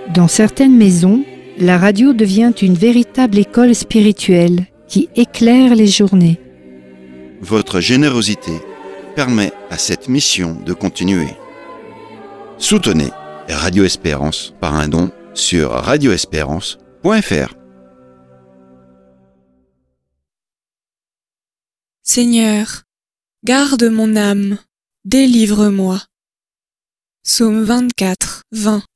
Dans certaines maisons, la radio devient une véritable école spirituelle qui éclaire les journées. Votre générosité permet à cette mission de continuer. Soutenez Radio Espérance par un don sur radioespérance.fr. Seigneur, garde mon âme, délivre-moi. Psaume 24, 20.